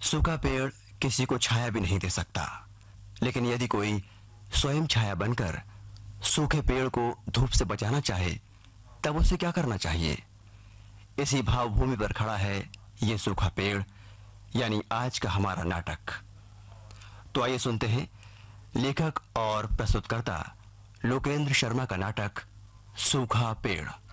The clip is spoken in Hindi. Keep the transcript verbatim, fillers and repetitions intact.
सूखा पेड़ किसी को छाया भी नहीं दे सकता, लेकिन यदि कोई स्वयं छाया बनकर सूखे पेड़ को धूप से बचाना चाहे, तब उसे क्या करना चाहिए? इसी भावभूमि पर खड़ा है ये सूखा पेड़, यानी आज का हमारा नाटक। तो आइए सुनते हैं लेखक और प्रस्तुतकर्ता लोकेंद्र शर्मा का नाटक सूखा पेड़।